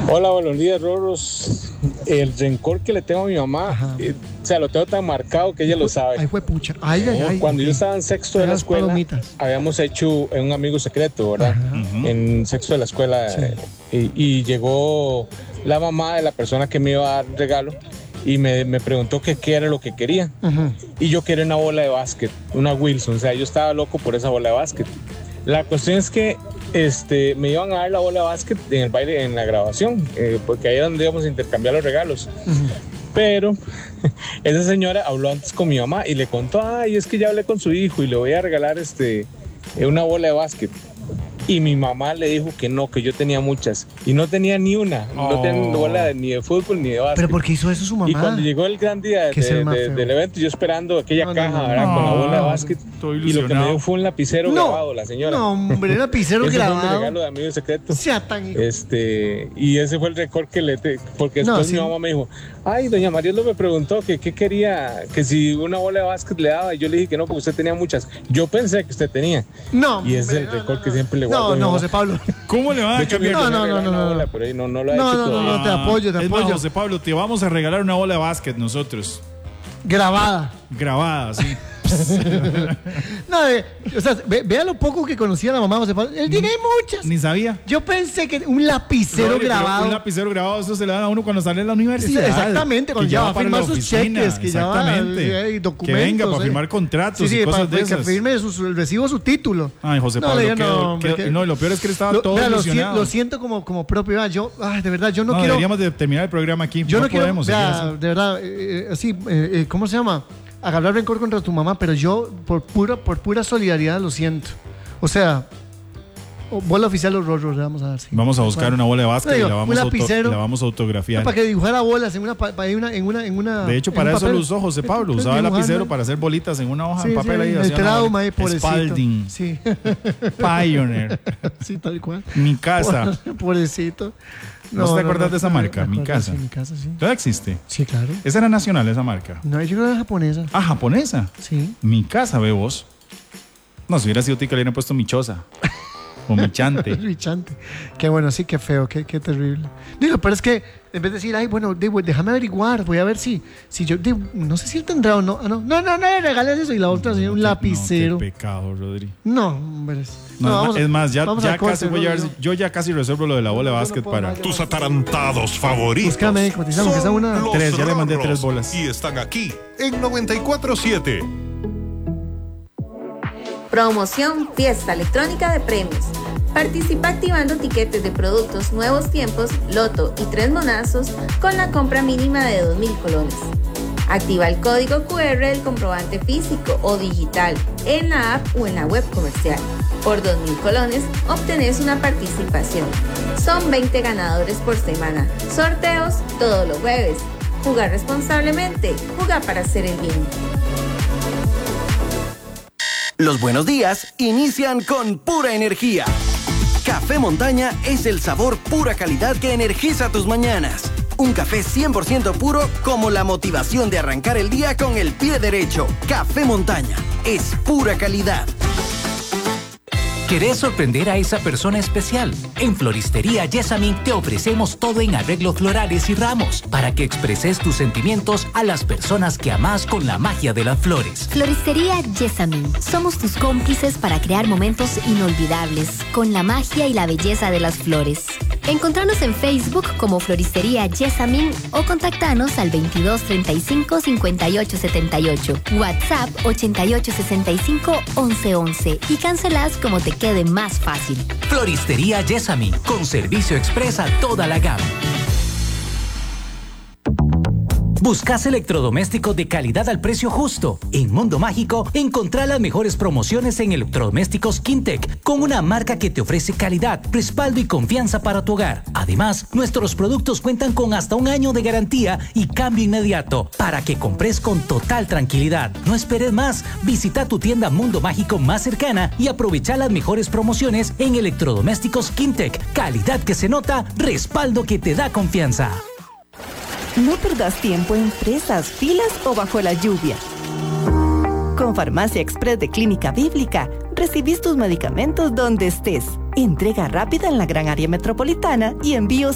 Hola, buenos días, Roros. El rencor que le tengo a mi mamá, o sea, lo tengo tan marcado que ella lo sabe. Ay, fue pucha. Ay. Cuando yo estaba en sexto de la escuela, habíamos hecho un amigo secreto, ¿verdad? En sexto de la escuela. Sí. Y llegó la mamá de la persona que me iba a dar regalo y me preguntó que qué era lo que quería. Y yo quería una bola de básquet, una Wilson. O sea, yo estaba loco por esa bola de básquet. La cuestión es que me iban a dar la bola de básquet en el baile, en la grabación, porque ahí era donde íbamos a intercambiar los regalos. Pero esa señora habló antes con mi mamá y le contó, ay, es que ya hablé con su hijo y le voy a regalar una bola de básquet. Y mi mamá le dijo que no, que yo tenía muchas. Y no tenía ni una. No tenía bola ni de fútbol ni de básquet. ¿Pero por qué hizo eso su mamá? Y cuando llegó el gran día del evento, yo esperando aquella caja, ¿verdad? Con la bola de básquet. Y lo que me dio fue un lapicero grabado, la señora. No, hombre, lapicero grabado. Ese fue mi regalo de amigo secreto. Sea tan... Y ese fue el récord que porque después mi mamá me dijo, ay, doña Marielo me preguntó que qué quería, que si una bola de básquet le daba. Y yo le dije que no, porque usted tenía muchas. Yo pensé que usted tenía. No. Y ese es el récord que siempre le guardo. No, José Pablo. ¿Cómo le va a cambiar? No, lo ha hecho todavía. No, te apoyo. Es más, José Pablo, te vamos a regalar una bola de básquet nosotros. Grabada, sí. No, o sea, vea lo poco que conocía la mamá de José Pablo. Él tiene muchas. Ni sabía. Yo pensé que un lapicero grabado. Un lapicero grabado, eso se le dan a uno cuando sale de la universidad. Exactamente, cuando ya va a firmar sus cheques, que ya va documentos. Que venga para firmar contratos y cosas de esas. Que firme recibo su título. Ay, José Pablo, no, lo peor es que él estaba todo ilusionado. Lo siento como propio. De verdad, yo no quiero. Deberíamos de terminar el programa aquí. Yo no podemos. De verdad, así, ¿cómo se llama? Agarrar rencor contra tu mamá, pero yo por pura solidaridad lo siento. O sea, bola oficial los Roros le vamos a dar. Sí. Vamos a buscar una bola de básquet y la vamos a autografiar. Para que dibujara bolas en una. De hecho, para eso lo usó José Pablo. Usaba el lapicero para hacer bolitas en una hoja de papel ahí. El trauma ahí, pobrecito. Spalding. Sí. Pioneer. Sí, tal cual. Mi casa. Pobrecito. ¿No te acuerdas de esa marca? Mi casa. Sí, mi casa, sí. ¿Todavía existe? Sí, claro. ¿Esa era nacional, esa marca? No, yo creo que era japonesa. Ah, ¿japonesa? Sí. Mi casa, ve vos. No, si hubiera sido tica, le hubieran puesto mi choza. O mi chante. Mi chante. Qué bueno, sí, qué feo, qué terrible. Digo, pero es que en vez de decir, ay, bueno, déjame averiguar, voy a ver si yo, no sé si él tendrá o no. No, le regales eso. Y la otra sería un lapicero. No, qué pecado, Rodri. No, hombre. Es más, ya casi voy a ver. Yo ya casi resuelvo lo de la bola de básquet para tus atarantados favoritos. Búscame, cotizamos, que está una. 3, ya le mandé 3 bolas. Y están aquí en 94.7. Promoción Fiesta Electrónica de Premios. Participa activando tiquetes de productos Nuevos Tiempos, Loto y 3 monazos con la compra mínima de 2,000 colones. Activa el código QR del comprobante físico o digital en la app o en la web comercial. Por 2,000 colones obtenés una participación. Son 20 ganadores por semana. Sorteos todos los jueves. Jugar responsablemente. Jugar para hacer el bien. Los buenos días inician con pura energía. Café Montaña es el sabor pura calidad que energiza tus mañanas. Un café 100% puro como la motivación de arrancar el día con el pie derecho. Café Montaña es pura calidad. ¿Querés sorprender a esa persona especial? En Floristería Jessamine te ofrecemos todo en arreglos florales y ramos para que expreses tus sentimientos a las personas que amás con la magia de las flores. Floristería Jessamine. Somos tus cómplices para crear momentos inolvidables con la magia y la belleza de las flores. Encontranos en Facebook como Floristería Jessamine o contactanos al 22 35 58 78, WhatsApp 88 65 11 11 y cancelás como te quede más fácil. Floristería Jessamine, con servicio express a toda la gama. ¿Buscas electrodomésticos de calidad al precio justo? En Mundo Mágico encontrá las mejores promociones en electrodomésticos Quintec, con una marca que te ofrece calidad, respaldo y confianza para tu hogar. Además, nuestros productos cuentan con hasta 1 año de garantía y cambio inmediato, para que compres con total tranquilidad. No esperes más, visita tu tienda Mundo Mágico más cercana y aprovecha las mejores promociones en electrodomésticos Quintec. Calidad que se nota, respaldo que te da confianza. No perdas tiempo en fresas, filas o bajo la lluvia. Con Farmacia Express de Clínica Bíblica, recibís tus medicamentos donde estés. Entrega rápida en la gran área metropolitana y envíos